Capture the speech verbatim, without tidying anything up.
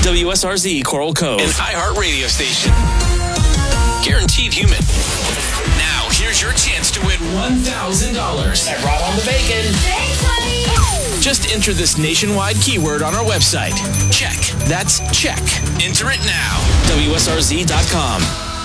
W S R Z Coral Cove. An iHeart radio station. Guaranteed human. Now, here's your chance to win one thousand dollars. I brought on the bacon. Thanks, honey. Just enter this nationwide keyword on our website. Check. That's check. Enter it now. W S R Z dot com.